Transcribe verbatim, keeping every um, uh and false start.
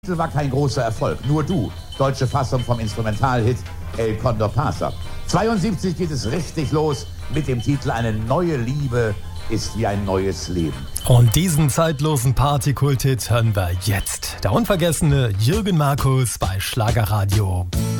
Der Titel war kein großer Erfolg. Nur du, deutsche Fassung vom Instrumentalhit El Condor Pasa. zweiundsiebzig geht es richtig los mit dem Titel Eine neue Liebe ist wie ein neues Leben. Und diesen zeitlosen Partykult-Hit hören wir jetzt. Der unvergessene Jürgen Markus bei Schlagerradio.